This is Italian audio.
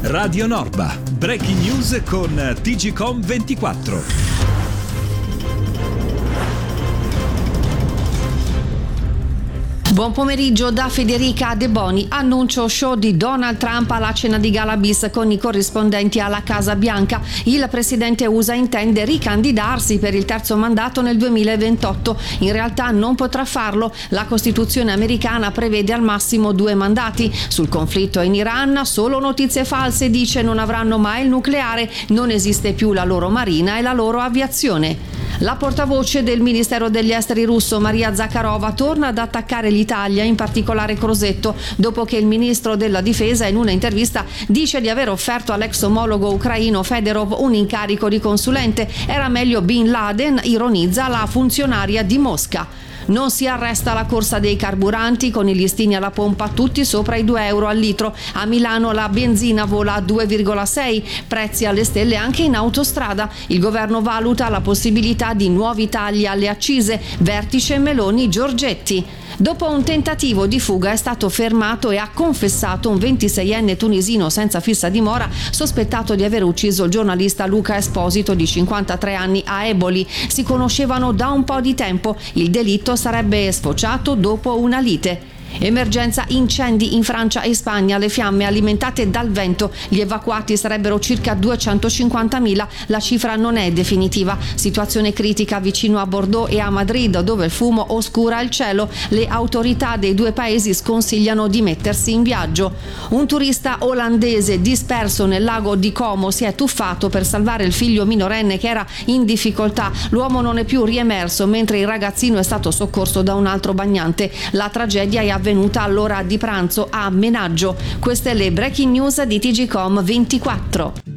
Radio Norba. Breaking news con TGcom 24. Buon pomeriggio da Federica De Boni. Annuncio show di Donald Trump alla cena di gala bis con i corrispondenti alla Casa Bianca. Il presidente USA intende ricandidarsi per il terzo mandato nel 2028. In realtà non potrà farlo. La Costituzione americana prevede al massimo 2 mandati. Sul conflitto in Iran solo notizie false, dice non avranno mai il nucleare, non esiste più la loro marina e la loro aviazione. La portavoce del Ministero degli Esteri russo, Maria Zakharova, torna ad attaccare l'Italia, in particolare Crosetto, dopo che il ministro della Difesa in una intervista dice di aver offerto all'ex omologo ucraino Fedorov un incarico di consulente. Era meglio Bin Laden, ironizza la funzionaria di Mosca. Non si arresta la corsa dei carburanti, con i listini alla pompa tutti sopra i €2 al litro. A Milano la benzina vola a 2,6, prezzi alle stelle anche in autostrada. Il governo valuta la possibilità di nuovi tagli alle accise. Vertice Meloni-Giorgetti. Dopo un tentativo di fuga è stato fermato e ha confessato un 26enne tunisino senza fissa dimora, sospettato di aver ucciso il giornalista Luca Esposito di 53 anni a Eboli. Si conoscevano da un po' di tempo. Il delitto sarebbe sfociato dopo una lite. Emergenza incendi in Francia e Spagna, le fiamme alimentate dal vento. Gli evacuati sarebbero circa 250.000, la cifra non è definitiva. Situazione critica vicino a Bordeaux e a Madrid, dove il fumo oscura il cielo. Le autorità dei 2 paesi sconsigliano di mettersi in viaggio. Un turista olandese disperso nel lago di Como si è tuffato per salvare il figlio minorenne che era in difficoltà. L'uomo non è più riemerso, mentre il ragazzino è stato soccorso da un altro bagnante. La tragedia è avvenuta all'ora di pranzo a Menaggio. Queste le breaking news di TGcom 24.